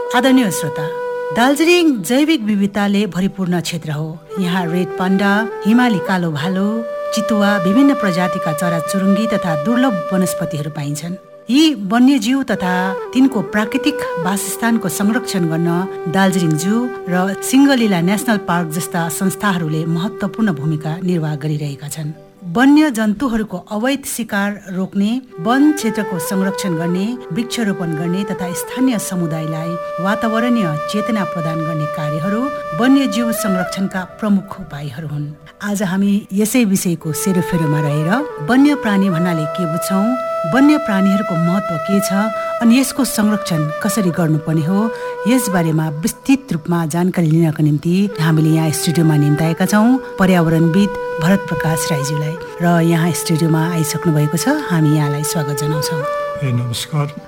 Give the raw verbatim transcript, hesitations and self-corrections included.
आदरणीय श्रोता, दार्जिलिङ जैविक विविधताले भरिपूर्ण क्षेत्र हो। यहाँ रेड पान्डा, हिमाली कालो भालु, चितुवा, विभिन्न प्रजातिका चराचुरुङ्गी तथा दुर्लभ वनस्पतिहरू पाइन्छन्। यी वन्यजीव तथा तिनको प्राकृतिक वासस्थानको संरक्षण गर्न दार्जिलिङ जू र सिङ्गलिला नेसनल पार्क जस्ता संस्थाहरूले महत्त्वपूर्ण भूमिका निर्वाह गरिरहेका छन्। वन्य जन्तुहरूको अवैध शिकार रोक्ने, वन क्षेत्रको संरक्षण गर्ने, वृक्षारोपण गर्ने तथा स्थानीय समुदायलाई वातावरणीय चेतना प्रदान गर्ने कार्यहरू वन्यजीव संरक्षणका प्रमुख उपायहरू हुन्। आज हामी यसै विषयको सेरोफेरोमा रहेर वन्य प्राणी भन्नाले के बुझ्छौँ, वन्य प्राणीहरूको महत्त्व के छ अनि यसको संरक्षण कसरी गर्नुपर्ने हो, यस बारेमा विस्तृत रूपमा जानकारी लिनको निम्ति हामीले यहाँ स्टुडियोमा निम्ताएका छौँ पर्यावरणविद भरत प्रकाश राईज्यूलाई। र यहाँ स्टुडियोमा आइसक्नु भएको छ, हामी यहाँलाई स्वागत जनाउँछौँ। ए नमस्कार।